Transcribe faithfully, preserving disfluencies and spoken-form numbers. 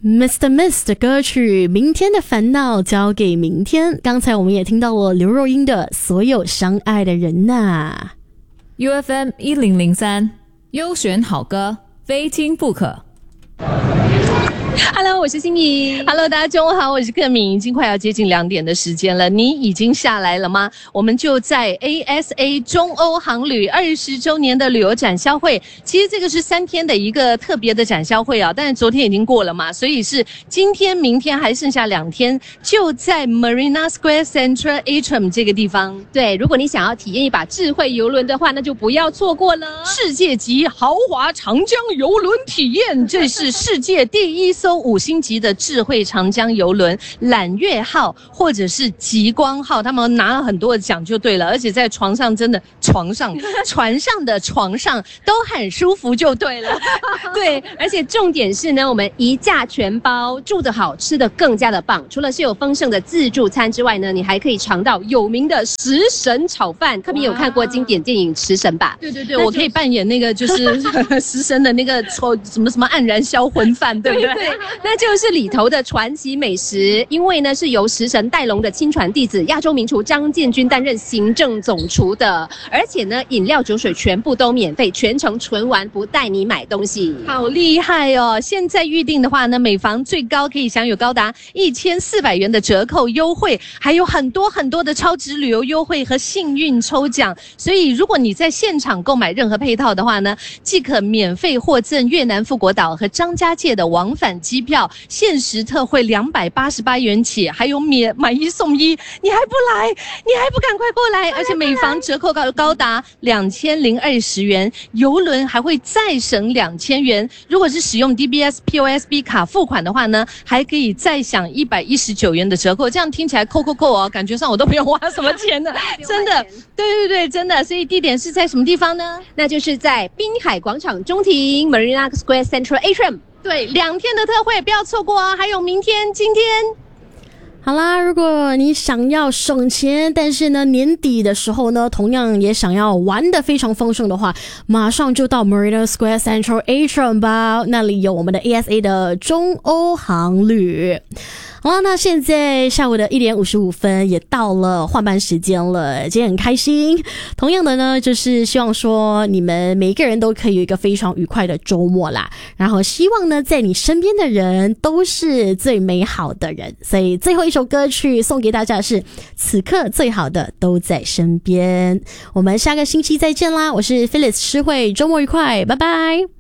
Mister Miss 的歌曲《明天的烦恼交给明天》，刚才我们也听到了刘若英的《所有相爱的人》呐。 U F M 一零零三，优选好歌，非听不可。 Hello， 我是心怡。 Hello， 大家中午好，我是克敏。已经快要接近两点的时间了，你已经下来了吗？我们就在 A S A 中欧航旅二十周年的旅游展销会。其实这个是三天的一个特别的展销会啊，但是昨天已经过了嘛，所以是今天、明天还剩下两天，就在 Marina Square Central Atrium 这个地方。 对，如果你想要体验一把智慧游轮的话，那就不要错过了世界级豪华长江游轮体验。这是世界第一艘五星级的智慧长江游轮揽月号或者是极光号，他们拿了很多的奖就对了，而且在床上真的床上船上的床上都很舒服就对了。 对，而且重点是呢，我们一价全包，住得好，吃得更加的棒。除了是有丰盛的自助餐之外呢，你还可以尝到有名的食神炒饭。柯明有看过经典电影《食神》吧？ 对对对，我可以扮演那个就是食神的那个什么什么黯然销魂饭，对不对？ 对，那就是里头的传奇美食。因为呢是由食神戴龙的亲传弟子亚洲名厨张建军担任行政总厨的，而且呢饮料酒水全部都免费，全程纯玩不带你买东西。 好厉害哦！现在预定的话呢，每房最高可以享有高达一千四百元的折扣优惠，还有很多很多的超值旅游优惠和幸运抽奖。所以如果你在现场购买任何配套的话呢，即可免费获赠越南富国岛和张家界的往返机票，限时特惠两百八十八元起，还有免买一送一。你还不来？你还不赶快过来？而且每房折扣高高达两千零二十元，邮轮还会再省两千元。如果是使用 D B S P O S B 卡付款的话呢，还可以再享一百一十九元的折扣。这样听起来扣扣扣哦，感觉上我都不用花什么钱了，真的。对对对，真的。所以地点是在什么地方呢？ 那就是在滨海广场中庭 Marina Square Central Atrium。 对，两天的特惠不要错过哦，还有明天、今天。 好啦，如果你想要省钱，但是呢年底的时候呢，同样也想要玩得非常丰盛的话，马上就到 Marina Square Central Atrium 吧，那里有我们的 A S A 的中欧航旅。好了，那现在下午的一点五十五分也到了换班时间了，今天很开心。同样的呢，就是希望说你们每一个人都可以有一个非常愉快的周末啦。然后希望呢，在你身边的人都是最美好的人。所以最后一首歌曲送给大家的是此刻最好的都在身边。我们下个星期再见啦，我是 Phyllis 诗慧，周末愉快，拜拜。